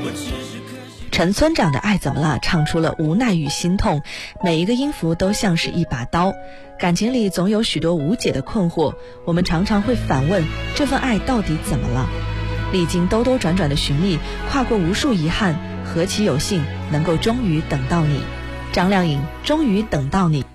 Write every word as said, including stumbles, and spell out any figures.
陈村长的爱怎么了唱出了无奈与心痛，每一个音符都像是一把刀。感情里总有许多无解的困惑，我们常常会反问，这份爱到底怎么了？历经兜兜转转的寻觅，跨过无数遗憾，何其有幸能够终于等到你。张靓颖，终于等到你。